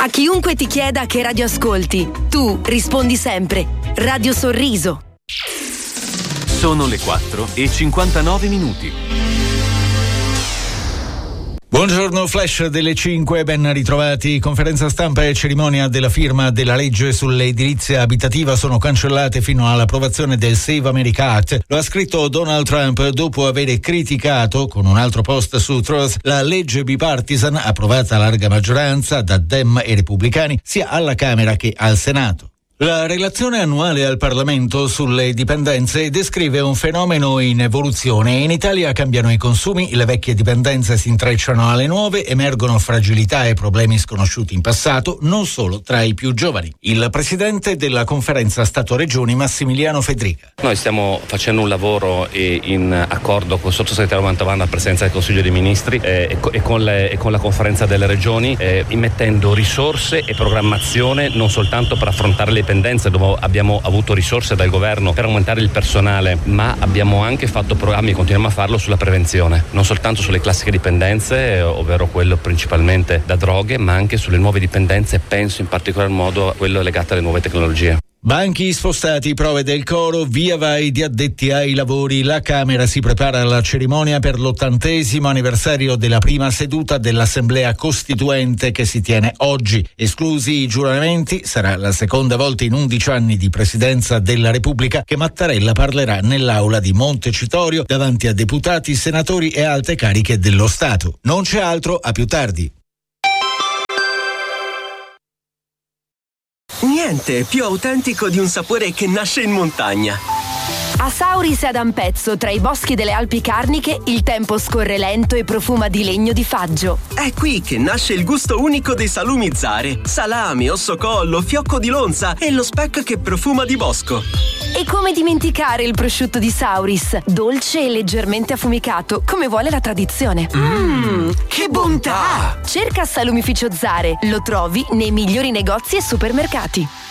A chiunque ti chieda che radio ascolti, tu rispondi sempre Radio Sorriso. Sono le 4:59. Buongiorno, flash delle 5, ben ritrovati. Conferenza stampa e cerimonia della firma della legge sull'edilizia abitativa sono cancellate fino all'approvazione del Save America Act. Lo ha scritto Donald Trump dopo aver criticato, con un altro post su Truth, la legge bipartisan approvata a larga maggioranza da Dem e Repubblicani sia alla Camera che al Senato. La relazione annuale al Parlamento sulle dipendenze descrive un fenomeno in evoluzione. In Italia cambiano i consumi, le vecchie dipendenze si intrecciano alle nuove, emergono fragilità e problemi sconosciuti in passato, non solo tra i più giovani. Il presidente della conferenza Stato-Regioni, Massimiliano Fedriga. Noi stiamo facendo un lavoro in accordo con il sottosegretario Mantovano alla Presidenza del Consiglio dei Ministri e con la conferenza delle regioni, immettendo risorse e programmazione non soltanto per affrontare le dipendenze, dove abbiamo avuto risorse dal governo per aumentare il personale, ma abbiamo anche fatto programmi e continuiamo a farlo sulla prevenzione, non soltanto sulle classiche dipendenze, ovvero quello principalmente da droghe, ma anche sulle nuove dipendenze, penso in particolar modo a quello legato alle nuove tecnologie. Banchi spostati, prove del coro, via vai di addetti ai lavori. La Camera si prepara alla cerimonia per l'80° anniversario della prima seduta dell'Assemblea Costituente che si tiene oggi. Esclusi i giuramenti, sarà la seconda volta in 11 anni di presidenza della Repubblica che Mattarella parlerà nell'aula di Montecitorio davanti a deputati, senatori e alte cariche dello Stato. Non c'è altro, a più tardi. Niente più autentico di un sapore che nasce in montagna. A Sauris e ad Ampezzo, tra i boschi delle Alpi Carniche, il tempo scorre lento e profuma di legno di faggio. È qui che nasce il gusto unico dei salumi Zare. Salame, ossocollo, fiocco di lonza e lo speck che profuma di bosco. E come dimenticare il prosciutto di Sauris, dolce e leggermente affumicato, come vuole la tradizione. Che bontà! Cerca Salumificio Zare, lo trovi nei migliori negozi e supermercati.